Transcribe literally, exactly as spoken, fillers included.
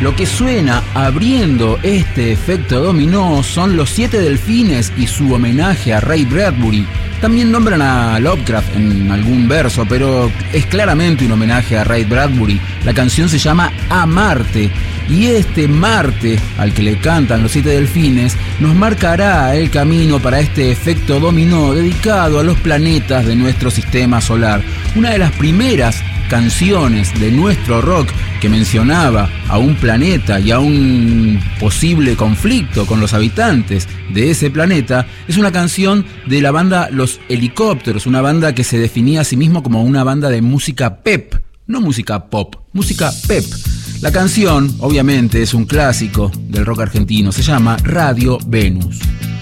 Lo que suena abriendo este efecto dominó son Los Siete Delfines y su homenaje a Ray Bradbury. También nombran a Lovecraft en algún verso, pero es claramente un homenaje a Ray Bradbury. La canción se llama A Marte, y este Marte, al que le cantan Los Siete Delfines, nos marcará el camino para este efecto dominó dedicado a los planetas de nuestro sistema solar. Una de las primeras canciones de nuestro rock que mencionaba a un planeta y a un posible conflicto con los habitantes de ese planeta es una canción de la banda Los Helicópteros, una banda que se definía a sí mismo como una banda de música pep, no música pop, música pep. La canción, obviamente, es un clásico del rock argentino, se llama Radio Venus.